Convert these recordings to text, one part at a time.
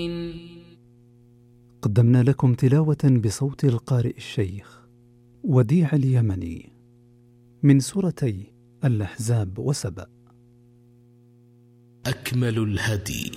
قدمنا لكم تلاوة بصوت القارئ الشيخ وديع اليمني من سورتي الأحزاب وسبأ. أكمل الهدي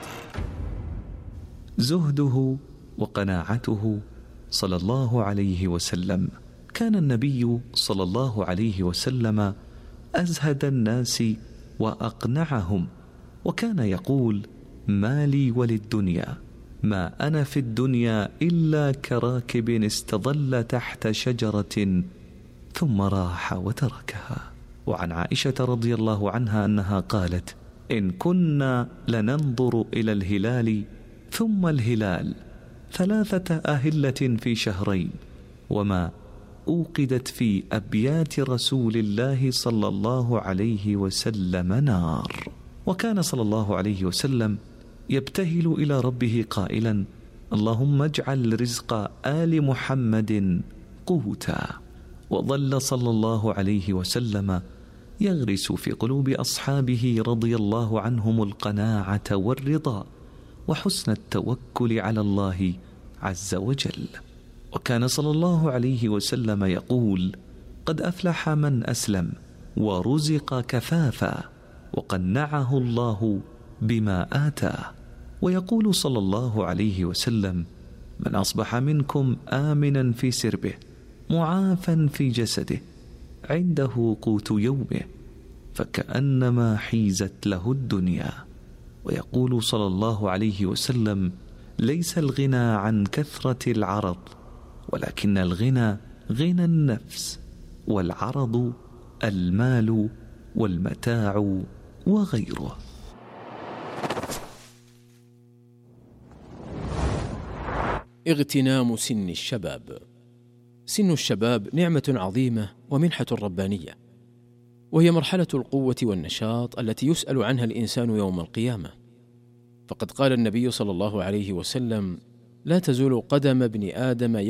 زهده وقناعته صلى الله عليه وسلم. كان النبي صلى الله عليه وسلم أزهد الناس وأقنعهم، وكان يقول: ما لي وللدنيا، ما أنا في الدنيا إلا كراكب استظل تحت شجرة ثم راح وتركها. وعن عائشة رضي الله عنها أنها قالت: إن كنا لننظر إلى الهلال ثم الهلال 3 أهلة في شهرين، وما أوقدت في أبيات رسول الله صلى الله عليه وسلم نار. وكان صلى الله عليه وسلم يبتهل إلى ربه قائلا: اللهم اجعل رزق آل محمد قوتا. وظل صلى الله عليه وسلم يغرس في قلوب أصحابه رضي الله عنهم القناعة والرضا وحسن التوكل على الله عز وجل. وكان صلى الله عليه وسلم يقول: قد أفلح من أسلم ورزق كفافا وقنعه الله بما آتاه. ويقول صلى الله عليه وسلم: من أصبح منكم آمنا في سربه معافا في جسده عنده قوت يومه فكأنما حيزت له الدنيا. ويقول صلى الله عليه وسلم: ليس الغنى عن كثرة العرض، ولكن الغنى غنى النفس، والعرض المال والمتاع وغيره. اغتنام سن الشباب. سن الشباب نعمة عظيمة ومنحة ربانية، وهي مرحلة القوة والنشاط التي يسأل عنها الإنسان يوم القيامة. فقد قال النبي صلى الله عليه وسلم: لا تزول قدم ابن آدم